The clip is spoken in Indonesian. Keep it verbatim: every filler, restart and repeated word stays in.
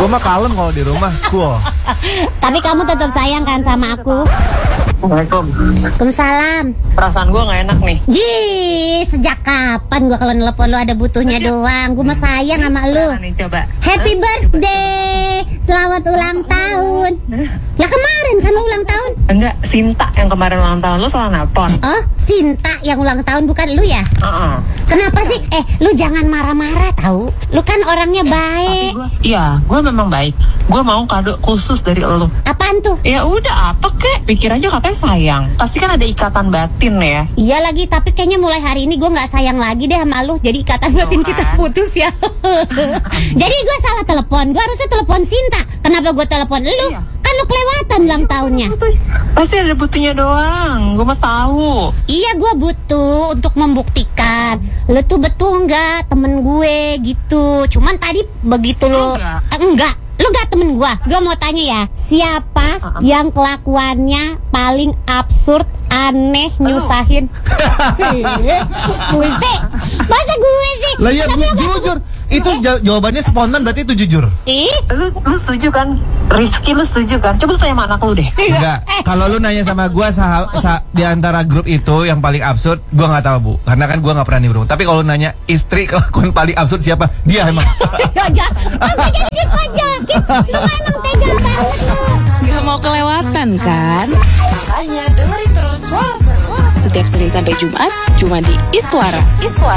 Gue mah kalem kalau di rumah, cool. Tapi kamu tetap sayang kan sama aku? Assalamualaikum. Waalaikumsalam. Perasaan gue nggak enak nih. Jih, sejak kapan gua kalau nelpon lu ada butuhnya doang? Gua mah sayang sama lu. Nah, nih coba. Happy birthday, selamat ulang tahun. Lah kemarin kan lu ulang tahun? Enggak, Sinta yang kemarin ulang tahun. Lo salah nelpon. Oh, Sinta yang ulang tahun bukan lu ya? Heeh. Kenapa sih? Eh, lu jangan marah-marah tahu. Lu kan orangnya baik. Iya, gue memang baik. Gue mau kado khusus dari lo. Apaan tuh? Ya udah, apa kek? Pikir aja katanya sayang. Pasti kan ada ikatan batin ya. Iya lagi, tapi kayaknya mulai hari ini gue nggak sayang lagi deh sama lu. Jadi ikatan batin Tuh, kita kan? putus ya. Jadi gue salah telepon. Gue harusnya telepon Sinta. Kenapa gue telepon lu? Iya. Kan lu kelewatan ulang tahunnya. Pasti ada butuhnya doang. Gue mah tahu. Iya, gue butuh untuk membuktikan lu tuh betul nggak temen gue gitu. Cuman tadi begitu lu Enggak. Eh, enggak, lu nggak temen gue. Gue mau tanya ya, siapa Uh-uh. yang kelakuannya paling absurd, aneh, nyusahin? Gue sih, masa gue sih? Lah ya, Tapi gu- lu nggak- jujur. Itu ja- jawabannya spontan, berarti itu jujur. Ih, Lu, lu setuju kan? Rizky lu setuju kan? Coba lu tanya sama anak lu deh. Enggak. Kalau lu nanya sama gue sah- sah- di antara grup itu yang paling absurd, gue nggak tahu bu, karena kan gue nggak pernah nimbrung. Tapi kalau nanya istri kelakuan paling absurd siapa? Dia emang. ya jangan, sampai jadi dipajakin. Lu emang tega banget lu. Gak mau kelewatan kan? Makanya dengerin terus Suara Seru setiap Senin sampai Jumat cuma di Iswara. Iswara.